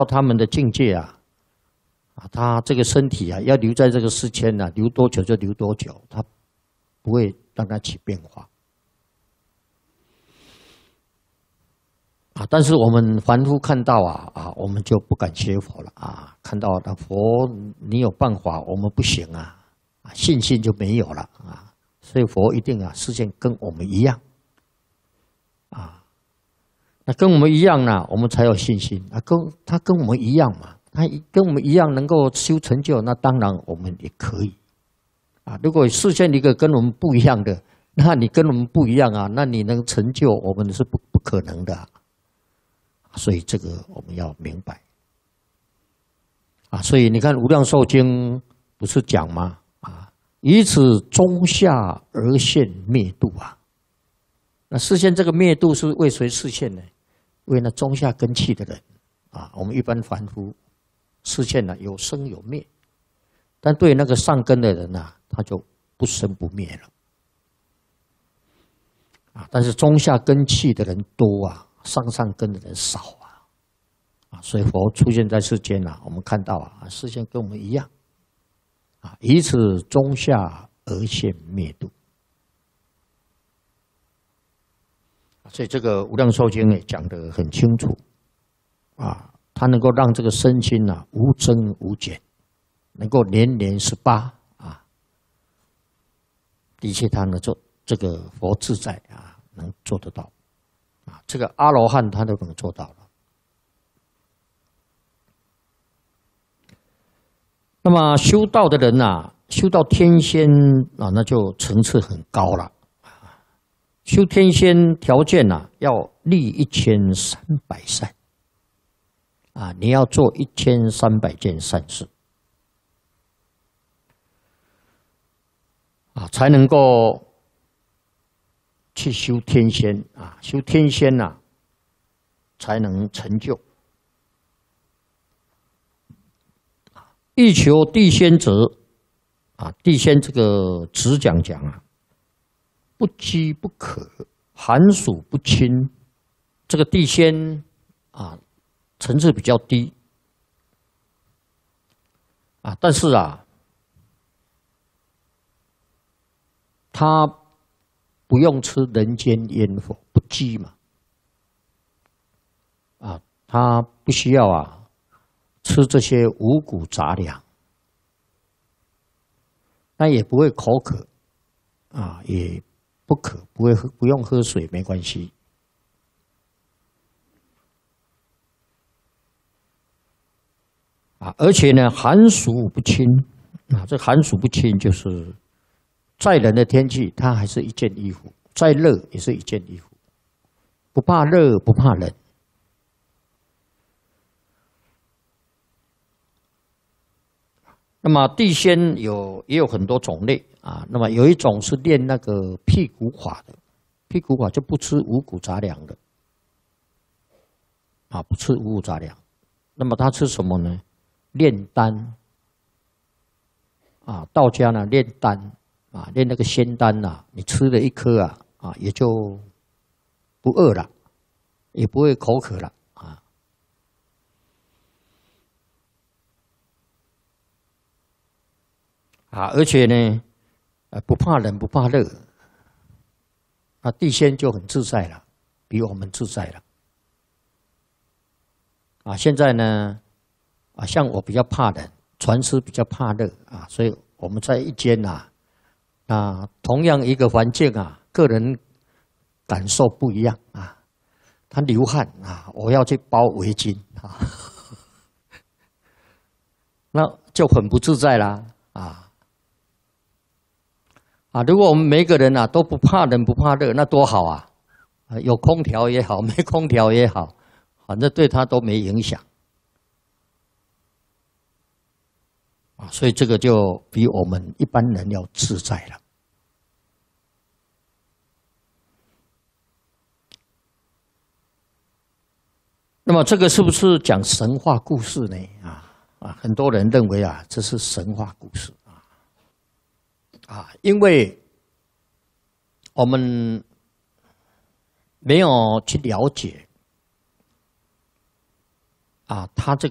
他们的境界啊，他这个身体啊，要留在这个世间啊，留多久就留多久，他不会让它起变化。但是我们凡夫看到我们就不敢学佛了啊！看到那佛你有办法，我们不行信心就没有了啊！所以佛一定示现跟我们一样那跟我们一样呢，我们才有信心他跟我们一样嘛，他跟我们一样能够修成就，那当然我们也可以如果示现一个跟我们不一样的，那你跟我们不一样那你能成就我们是不可能的所以这个我们要明白所以你看《无量寿经》不是讲吗？以此中下而现灭度那示现这个灭度是为谁示现呢？为那中下根器的人我们一般凡夫示现有生有灭，但对那个上根的人他就不生不灭了但是中下根器的人多上根的人少所以佛出现在世间我们看到示现跟我们一样以此中下而现灭度所以这个《无量寿经》也讲得很清楚它能够让这个身心无增无减，能够年年18的确他能做这个佛自在能做得到这个阿罗汉他都能做到了。那么修道的人修到天仙那就层次很高了修天仙条件要立1300善你要做1300件善事才能够去修天仙修天仙才能成就。欲求地仙者地仙这个直讲不饥不渴，寒暑不侵。这个地仙层次比较低但是他不用吃人间烟火，不饥嘛他不需要吃这些五谷杂粮，那也不会口渴也不渴，不用喝水没关系而且呢寒暑不侵这寒暑不侵就是再冷的天气它还是一件衣服，再热也是一件衣服，不怕热不怕冷那么地仙也有很多种类那么有一种是练那个辟谷法的，辟谷法就不吃五谷杂粮的不吃五谷杂粮。那么他吃什么呢？炼丹道家呢炼丹炼那个仙丹你吃了一颗也就不饿了，也不会口渴了而且呢不怕冷不怕热地仙就很自在了，比我们自在了现在呢像我比较怕冷，船师比较怕热所以我们在一间同样一个环境个人感受不一样他流汗我要去包围巾那就很不自在啦如果我们每个人都不怕冷不怕热，那多好有空调也好，没空调也好，反正对他都没影响所以这个就比我们一般人要自在了。那么这个是不是讲神话故事呢？很多人认为这是神话故事因为我们没有去了解他这个